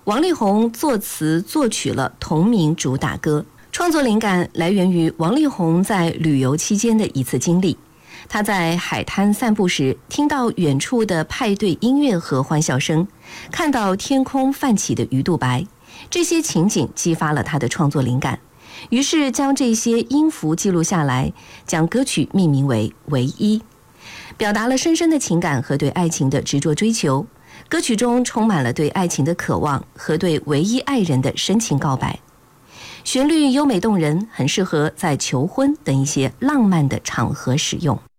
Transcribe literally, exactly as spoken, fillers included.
王力宏作词作曲了同名主打歌。创作灵感来源于王力宏在旅游期间的一次经历。他在海滩散步时，听到远处的派对音乐和欢笑声，看到天空泛起的鱼肚白，这些情景激发了他的创作灵感，于是将这些音符记录下来，将歌曲命名为《唯一》，表达了深深的情感和对爱情的执着追求。歌曲中充满了对爱情的渴望和对唯一爱人的深情告白，旋律优美动人，很适合在求婚等一些浪漫的场合使用。